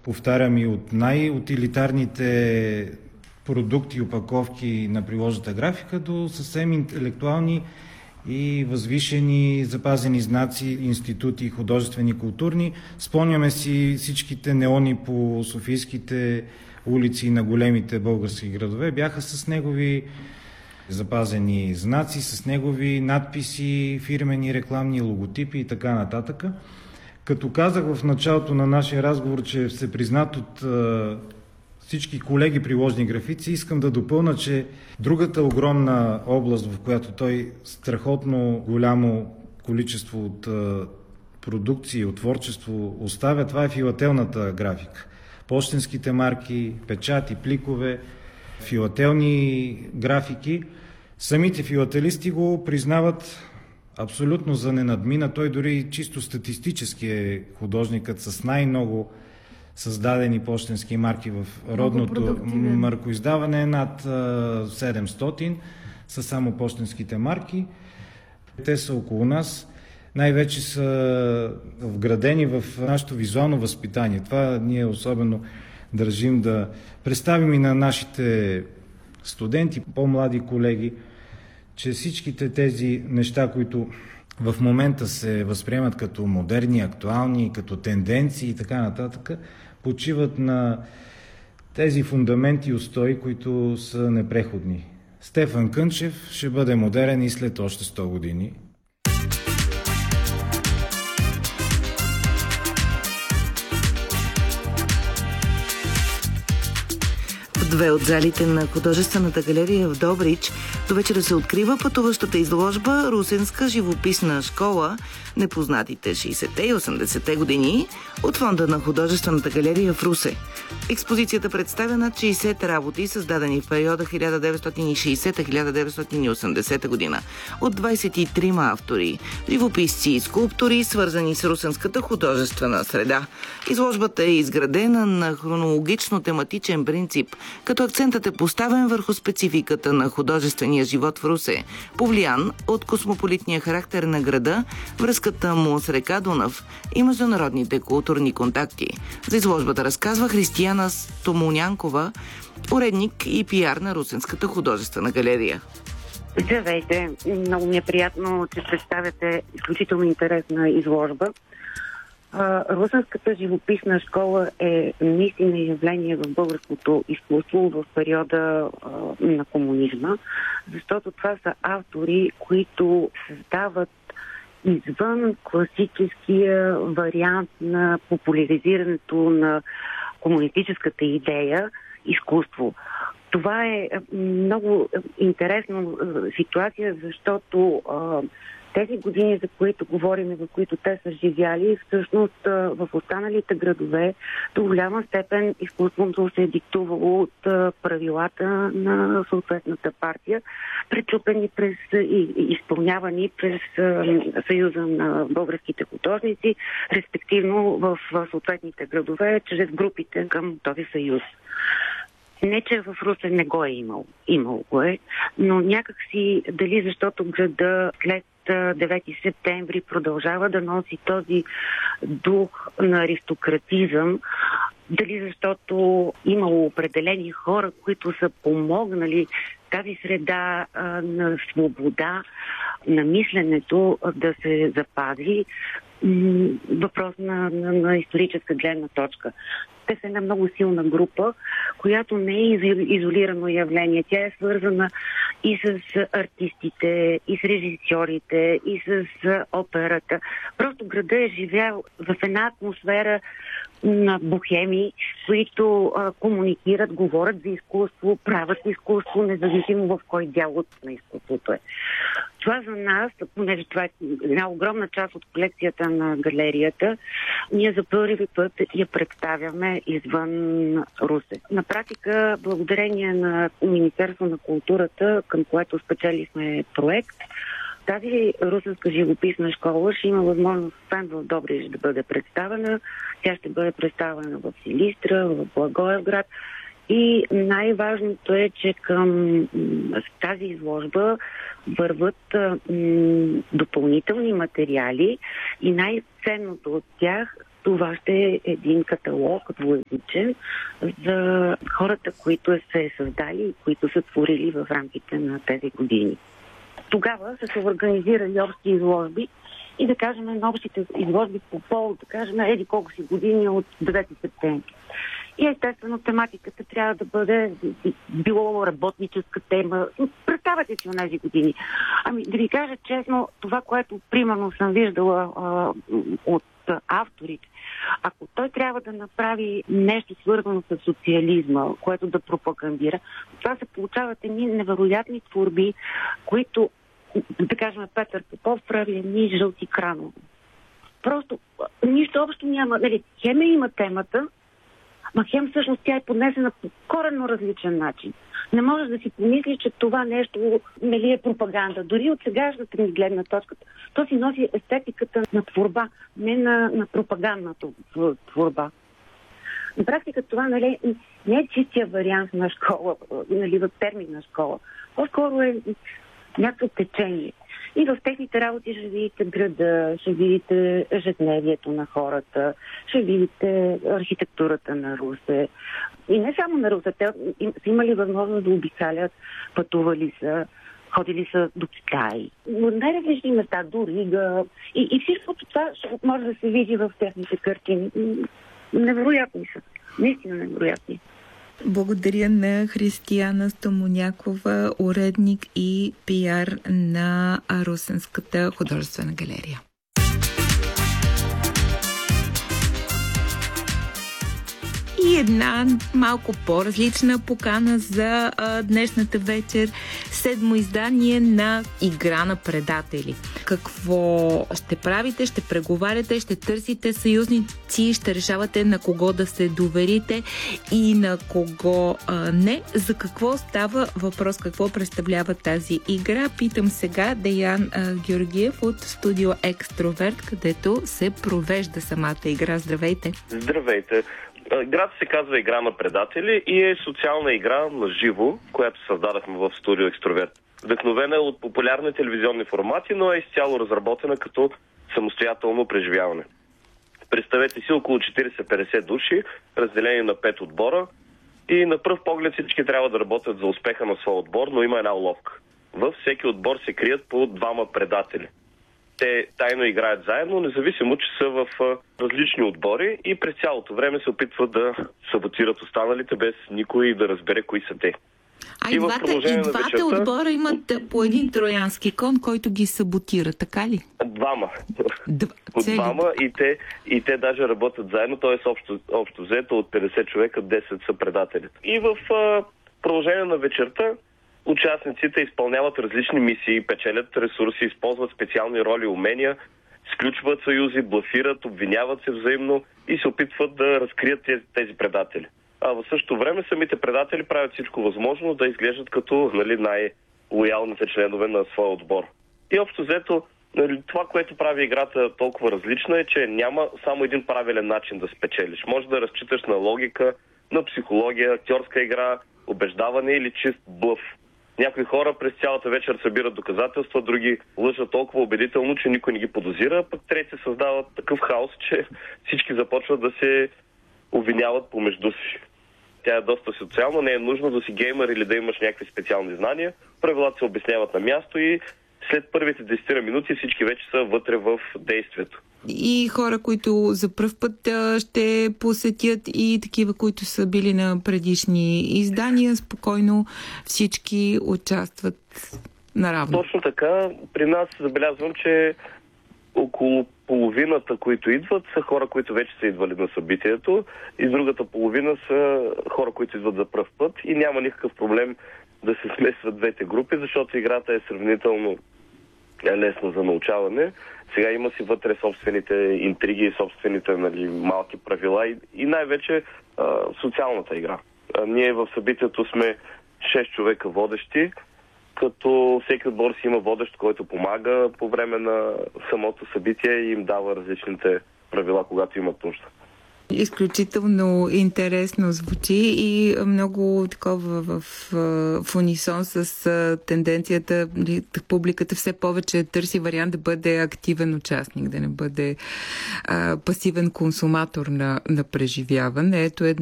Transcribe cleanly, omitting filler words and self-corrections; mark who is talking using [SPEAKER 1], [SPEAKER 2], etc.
[SPEAKER 1] повтарям, и от най-утилитарните продукти и опаковки на приложната графика до съвсем интелектуални и възвишени запазени знаци, институти, художествени, културни. Спомняме си всичките неони по софийските улици на големите български градове. Бяха с негови запазени знаци, с негови надписи, фирмени рекламни логотипи и така нататък. Като казах в началото на нашия разговор, че се признат от всички колеги приложни графици, искам да допълна, че другата огромна област, в която той страхотно голямо количество от продукции, от творчество оставя, това е филателната графика. Пощенските марки, печати, пликове, филателни графики. Самите филателисти го признават абсолютно за ненадмина. Той дори чисто статистически е художникът с най-много създадени пощенски марки в родното маркоиздаване, над 700 са само пощенските марки. Те са около нас. Най-вече са вградени в нашето визуално възпитание. Това ние особено държим да представим и на нашите студенти, по-млади колеги, че всичките тези неща, които в момента се възприемат като модерни, актуални, като тенденции и така нататък, почиват на тези фундаменти и устои, които са непреходни. Стефан Кънчев ще бъде модерен и след още 100 години.
[SPEAKER 2] Две от залите на художествената галерия в Добрич до вечера се открива пътуващата изложба «Русенска живописна школа. Непознатите 60-те и 80-те години» от фонда на художествената галерия в Русе. Експозицията представя над 60 работи, създадени в периода 1960-1980 година от 23 автори, живописци и скулптори, свързани с русенската художествена среда. Изложбата е изградена на хронологично-тематичен принцип, като акцентът е поставен върху спецификата на художествения живот в Русе, повлиян от космополитния характер на града, връзката му с река Дунав и международните културни контакти. За изложбата разказва Християна Стомонянкова, уредник и пиар на Русенската художествена галерия.
[SPEAKER 3] Здравейте! Много ми е приятно, че представяте изключително интересна изложба. Русенската живописна школа е наистина явление в българското изкуство в периода на комунизма, защото това са автори, които създават извън класическия вариант на популяризирането на комунистическата идея изкуство. Това е много интересна ситуация, защото тези години, за които говорим, в които те са живяли, всъщност в останалите градове до голяма степен изкуството се е диктувало от правилата на съответната партия, пречупени и изпълнявани през Съюза на българските художници, респективно в съответните градове, чрез групите към този съюз. Не, че в Русе не го е имал. Имал го е, но някакси дали защото града след 9 септември продължава да носи този дух на аристократизъм, дали защото имало определени хора, които са помогнали тази среда на свобода, на мисленето да се запази, въпрос на историческа гледна точка. Те са една много силна група, която не е изолирано явление. Тя е свързана и с артистите, и с режисьорите, и с операта. Просто града е живял в една атмосфера на бохеми, които комуникират, говорят за изкуство, правят изкуство, независимо в кой дял на изкуството е. Това за нас, понеже това е една огромна част от колекцията на галерията, ние за първи път я представяме извън Русе. На практика, благодарение на Министерство на културата, към което спечелихме проект, тази русенска живописна школа ще има възможност освен в Добрич да бъде представена. Тя ще бъде представена в Силистра, в Благоевград. И най-важното е, че към тази изложба върват допълнителни материали и най-ценното от тях Това ще е един каталог двуезичен за хората, които се създали и които са творили в рамките на тези години. Тогава са се организирали общи изложби и да кажем на общите изложби по повод, да кажем, еди колко си години от 9 септември. И естествено тематиката трябва да бъде било работническа тема. Представете си от тези години. Ами да ви кажа честно, това, което примерно съм виждала от авторите, ако той трябва да направи нещо свързано с социализма, което да пропагандира, това се получават едни невероятни творби, които, да кажем, Петър Попов прави едни жълти кранове. Просто нищо общо няма. Хем има темата, хем всъщност тя е поднесена по коренно различен начин. Не можеш да си помислиш, че това нещо е пропаганда. Дори от сегашната ми гледна точка, то си носи естетиката на творба, не на пропагандната творба. На практика това не е чистия вариант на школа, в термин на школа. По-скоро е някакво течение. И в техните работи ще видите града, ще видите ежедневието на хората, ще видите архитектурата на Русе. И не само на Русе, те са имали възможност да обикалят, пътували са, ходили са до Китай. Но най-различни места, до Рига. И всичко това може да се види в техните картини. Невероятни са. Наистина невероятни.
[SPEAKER 4] Благодаря на Християна Стомонякова, уредник и пиар на Русенската художествена галерия. И една малко по-различна покана за днешната вечер. 7-мо издание на Игра на предатели. Какво ще правите? Ще преговаряте, ще търсите съюзници, ще решавате на кого да се доверите и на кого не. За какво става въпрос? Какво представлява тази игра? Питам сега Деян Георгиев от студио Екстроверт, където се провежда самата игра. Здравейте!
[SPEAKER 5] Здравейте! Играта се казва Игра на предатели и е социална игра на живо, която създадахме в студио Екстроверт. Вдъхновена е от популярни телевизионни формати, но е изцяло разработена като самостоятелно преживяване. Представете си около 40-50 души, разделени на 5 отбора, и на пръв поглед всички трябва да работят за успеха на своя отбор, но има една уловка. Във всеки отбор се крият по двама предатели. Те тайно играят заедно, независимо, че са в различни отбори и през цялото време се опитват да саботират останалите, без никой да разбере кои са те.
[SPEAKER 4] И двата отбора имат по един троянски кон, който ги саботира, така ли?
[SPEAKER 5] Двама. Двама и те даже работят заедно, т.е. общо взето от 50 човека 10 са предателите. И в продължение на вечерта участниците изпълняват различни мисии, печелят ресурси, използват специални роли и умения, сключват съюзи, блафират, обвиняват се взаимно и се опитват да разкрият тези предатели. А в същото време самите предатели правят всичко възможно да изглеждат като най-лоялните членове на своя отбор. И общо взето, това, което прави играта толкова различна, е, че няма само един правилен начин да спечелиш. Може да разчиташ на логика, на психология, актьорска игра, убеждаване или чист блъф. Някои хора през цялата вечер събират доказателства, други лъжат толкова убедително, че никой не ги подозира, пък трети създават такъв хаос, че всички започват да се обвиняват помежду си. Тя е доста социална, не е нужно да си геймър или да имаш някакви специални знания. Правилата се обясняват на място и след първите 10 минути всички вече са вътре в действието.
[SPEAKER 4] И хора, които за пръв път ще посетят, и такива, които са били на предишни издания, спокойно всички участват наравно.
[SPEAKER 5] Точно така. При нас забелязвам, че около половината, които идват, са хора, които вече са идвали на събитието, и другата половина са хора, които идват за пръв път, и няма никакъв проблем да се смесват двете групи, защото играта е сравнително лесна за научаване. Сега има си вътре собствените интриги и собствените малки правила и най-вече социалната игра. Ние в събитието сме 6 човека водещи, като всеки отбор си има водещ, който помага по време на самото събитие и им дава различните правила, когато имат нужда.
[SPEAKER 4] Изключително интересно звучи и много такова в унисон с тенденцията публиката все повече търси вариант да бъде активен участник, да не бъде пасивен консуматор на преживяване. Ето